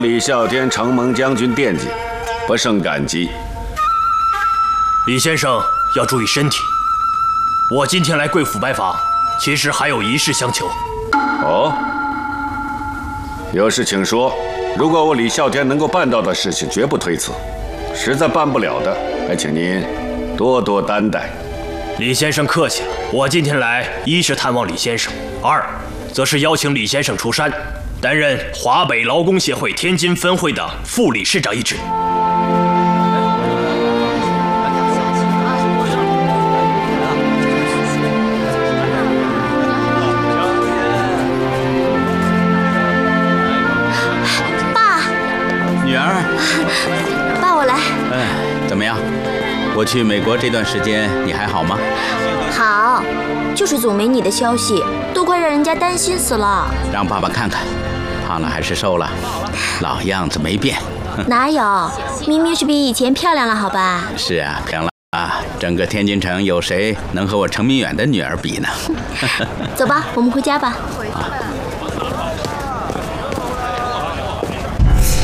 李啸天承蒙将军惦记，不胜感激。 李先生要注意身体。我今天来贵府拜访，其实还有一事相求。 哦，有事请说。如果我李啸天能够办到的事情，绝不推辞；实在办不了的，还请您多多担待。 李先生客气了。我今天来，一是探望李先生，二则是邀请李先生出山，担任华北劳工协会天津分会的副理事长一职。 爸，我来。 怎么样？我去美国这段时间，你还好吗？ 好，就是总没你的消息，都快让人家担心死了。 让爸爸看看，胖了还是瘦了？老样子没变。 哪有？明明是比以前漂亮了，好吧？ 是啊，漂亮了啊！整个天津城有谁能和我程明远的女儿比呢？ 走吧，我们回家吧。 啊。